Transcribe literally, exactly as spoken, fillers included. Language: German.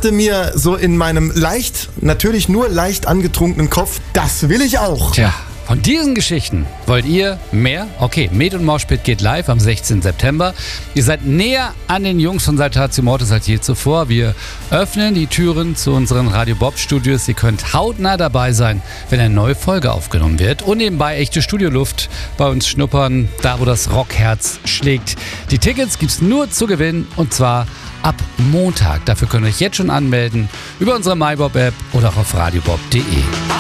dachte mir so in meinem leicht, natürlich nur leicht angetrunkenen Kopf, das will ich auch. Tja, von diesen Geschichten wollt ihr mehr? Okay, Med und Moshpit geht live am sechzehnten September. Ihr seid näher an den Jungs von Saltatio Mortis als je zuvor. Wir öffnen die Türen zu unseren Radio Bob Studios. Ihr könnt hautnah dabei sein, wenn eine neue Folge aufgenommen wird. Und nebenbei echte Studioluft bei uns schnuppern, da wo das Rockherz schlägt. Die Tickets gibt's nur zu gewinnen und zwar ab Montag. Dafür könnt ihr euch jetzt schon anmelden über unsere MyBob-App oder auch auf radiobob punkt de.